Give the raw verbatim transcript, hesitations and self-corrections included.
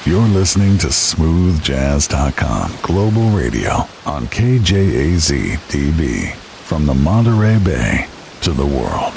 You're listening to smooth jazz dot com Global Radio on K J A Z D B. From the Monterey Bay to the world.